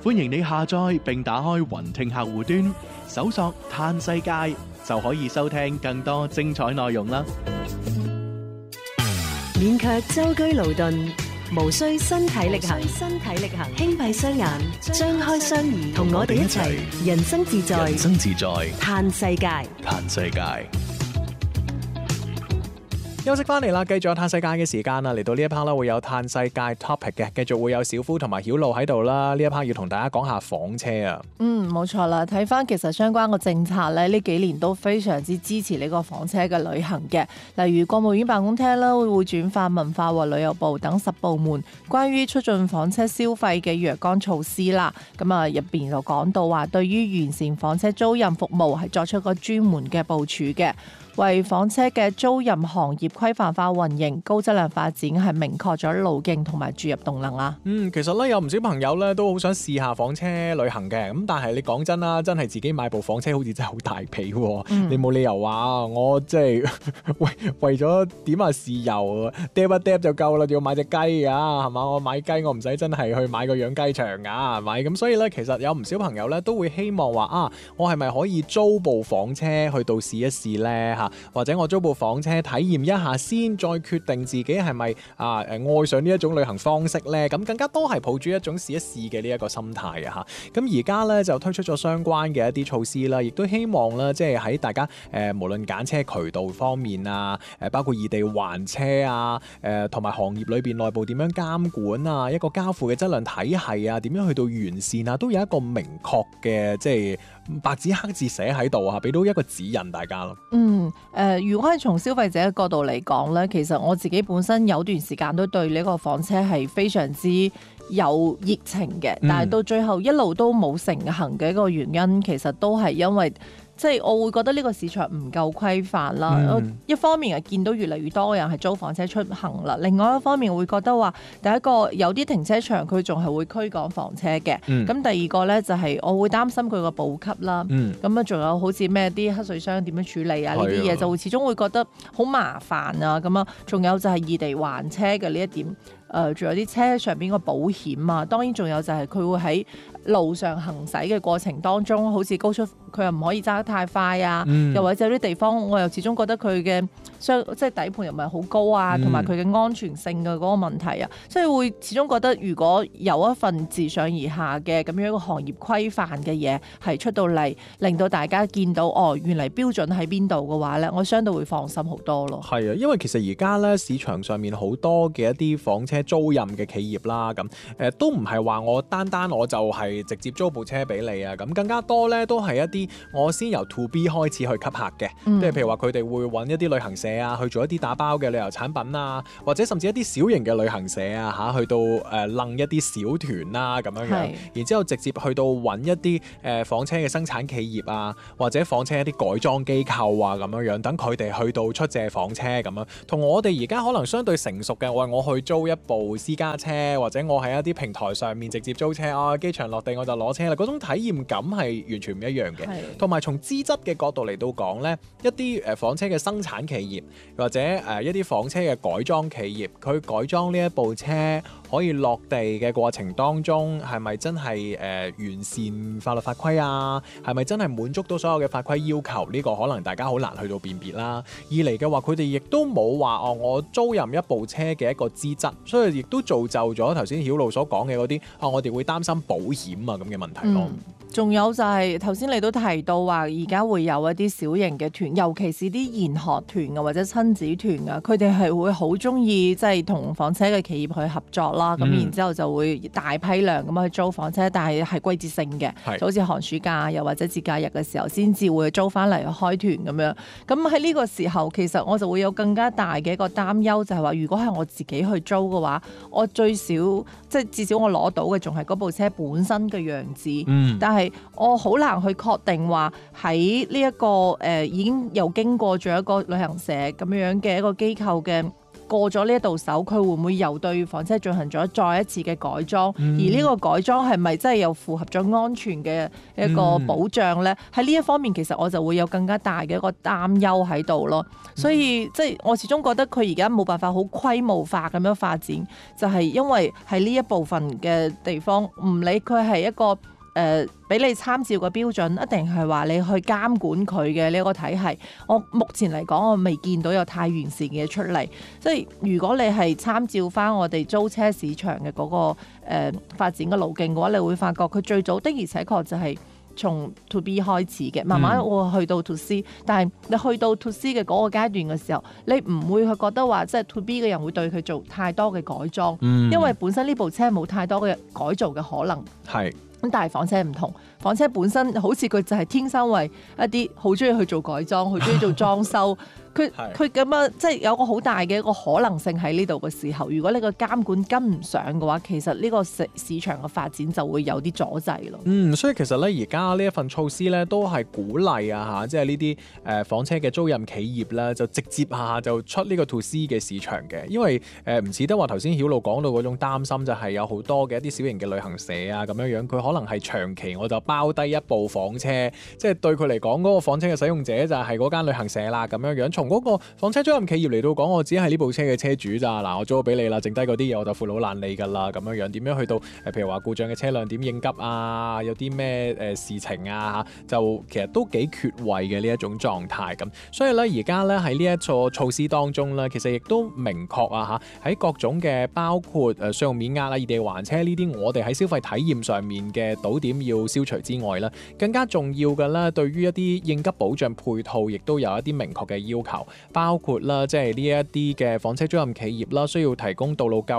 歡迎你下載並打開雲聽客戶端，搜索嘆世界就可以收聽更多精彩內容啦。 免卻舟車勞頓，無需身體力行，輕閉雙眼，張開雙耳，同我哋一齊人生自在，嘆世界。 休息翻嚟啦，繼續有嘆世界嘅時間啦。嚟到呢一 part 啦，會有嘆世界 topic 嘅，繼續會有小夫同埋曉露喺度啦。呢一 part 要同大家講下房車啊。 冇錯啦。睇翻其實相關嘅政策咧，呢幾年都非常之支持呢個房車嘅旅行嘅。例如國務院辦公廳啦，會轉發文化和旅遊部等10部門關於促進房車消費嘅若干措施啦。咁啊，入邊就講到話，對於完善房車租賃服務係作出個專門嘅部署嘅。為房車嘅租賃行業規範化運營、高質量發展係明確咗路徑同埋注入動能啊！ 其實咧有唔少朋友咧都好想試下房車旅行嘅，咁但係你講真啦，真係自己買部房車好似真係好大皮喎，你冇理由話我即係為咗點下豉油嗒一嗒就夠啦，要買隻雞㗎係嘛？我買雞我唔使真係去買個養雞場㗎係咪？咁所以咧其實有唔少朋友咧都會希望話我係咪可以租部房車去到試一試咧嚇？或者我租部房車體驗一下先，再決定自己係咪愛上呢一種旅行方式呢？咁更加多係抱住一種試一試嘅呢一個心態啊！嚇，咁而家呢，就推出咗相關嘅一啲措施啦，亦都希望啦，即係喺大家無論揀車渠道方面啊，包括異地還車啊，同埋行業裏邊內部點樣監管啊，一個交付嘅質量體系啊，點樣去到完善啊，都有一個明確嘅即係白紙黑字寫喺度啊，俾到一個指引大家咯。 如果係從消費者嘅角度嚟講咧，其實我自己本身有段時間都對呢個房車係非常之有熱情嘅，但係到最後一路都冇成行嘅一個原因，其實都係因為即係我會覺得呢個市場唔夠規範啦。一方面係見到越嚟越多嘅人係租房車出行啦，另外一方面會覺得話，第一個有啲停車場佢仲係會驅趕房車嘅，咁第二個咧就係我會擔心佢個補給啦，咁啊仲有好似咩啲黑水箱點樣處理啊呢啲嘢，就會始終會覺得好麻煩啊咁啊，仲有就係異地還車嘅呢一點。仲有啲車上邊個保險啊，當然仲有就係佢會喺路上行駛嘅過程當中，好似高速佢又唔可以揸得太快啊，又或者有啲地方我又始終覺得佢嘅即係底盤又唔係好高啊，同埋佢嘅安全性嘅嗰個問題啊，所以會始終覺得如果有一份自上而下嘅咁樣一個行業規範嘅嘢係出到嚟，令到大家見到原嚟標準喺邊度嘅話咧，我相對會放心好多咯。 係啊，因為其實而家咧市場上面好多嘅一啲房車租賃嘅企業啦，咁都唔係話我單我就係直接租部車俾你啊，咁更加多咧都係一啲我先由 to B 開始去吸客嘅，即係譬如話佢哋會揾一啲旅行社啊去做一啲打包嘅旅遊產品啊，或者甚至一啲小型嘅旅行社啊去到楞一啲小團啦咁樣，然之後直接去到揾一啲房車嘅生產企業啊，或者房車一啲改裝機構啊咁樣，等佢哋去到出借房車咁樣，同我哋而家可能相對成熟嘅，我去租一部私家車，或者我喺一啲平台上面直接租車機場落地我就攞車啦，嗰種體驗感係完全唔一樣嘅。同埋從資質嘅角度嚟到講呢，一啲房車嘅生產企業或者一啲房車嘅改裝企業，佢改裝呢一部車可以落地嘅過程當中，係咪真係完善法律法規啊？係咪真係滿足到所有嘅法規要求？呢個可能大家好難去到辨別啦。二嚟嘅話，佢哋亦都冇話我租賃一部車嘅一個資質，所以亦都造就咗頭先曉露所講嘅嗰啲我哋會擔心保險啊咁嘅問題咯。 仲有就係頭先你都提到話，而家會有一啲小型嘅團，尤其是啲研學團啊或者親子團啊，佢哋係會好中意即係同房車嘅企業去合作啦。咁然之後就會大批量咁去租房車，但係季節性嘅，就好似寒暑假又或者節假日嘅時候先至會租翻嚟開團咁樣。咁喺呢個時候，其實我就會有更加大嘅一個擔憂，就係話如果係我自己去租嘅話，我最少即係至少我攞到嘅仲係嗰部車本身嘅樣子，但係我好難去確定話喺呢一個已經又經過咗一個旅行社咁樣嘅一個機構嘅過咗呢一道手，佢會唔會又對房車進行咗再一次嘅改裝？而呢個改裝係咪真係又符合咗安全嘅一個保障咧？喺呢一方面，其實我就會有更加大嘅一個擔憂喺度咯。所以即係我始終覺得佢而家冇辦法好規模化咁樣發展，就係因為喺呢一部分嘅地方，唔理佢係一個俾你參照嘅標準，一定係話你去監管佢嘅呢個體系。我目前嚟講，我未見到有太完善嘅出嚟。即係如果你係參照翻我哋租車市場嘅嗰個發展嘅路徑嘅話，你會發覺佢最早的而且確就係從 To B 開始嘅，慢慢會去到 To C，但係你去到 To C 嘅嗰個階段嘅時候，你唔會去覺得話即係 To B 嘅人會對佢做太多嘅改裝，因為本身呢部車冇太多嘅改造嘅可能。 係。 咁但係房車唔同，房車本身好似佢就係天生為一啲好中意去做改裝，好中意做裝修。佢咁樣即係有個好大嘅一個可能性喺呢度嘅時候，如果你個監管跟唔上嘅話，其實呢個市場嘅發展就會有啲阻滯咯。 所以其實咧，而家呢一份措施咧，都係鼓勵啊嚇，即係呢啲房車嘅租賃企業咧，就直接就出呢個 To C 嘅市場嘅，因為唔似得話頭先曉露講到嗰種擔心，就係有好多嘅一啲小型嘅旅行社啊咁樣樣，佢可能係長期我就包低一部房車，即係對佢嚟講嗰個房車嘅使用者就係嗰間旅行社啦咁樣樣。從嗰個房車租賃企業嚟到講，我只係呢部車嘅車主咋，嗱我租咗俾你啦，剩低嗰啲嘢我就負老爛你㗎啦咁樣樣。點樣去到譬如話故障嘅車輛點應急啊，有啲咩事情啊，就其實都幾缺位嘅呢一種狀態咁。所以咧而家咧喺呢一個措施當中咧，其實亦都明確啊嚇喺各種嘅包括信用免押啊、異地還車呢啲，我哋喺消費體驗上面嘅堵點要消除之外咧，更加重要嘅咧，對於一啲應急保障配套，亦都有一啲明確嘅要求。包括啦，即係呢一啲嘅房車租賃企業啦，需要提供道路救